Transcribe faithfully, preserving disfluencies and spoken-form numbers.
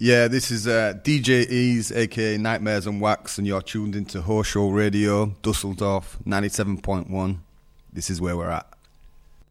Yeah, this is uh, D J Ease, aka Nightmares on Wax, and you're tuned into Horse Show Radio, Dusseldorf, ninety-seven point one. This is where we're at.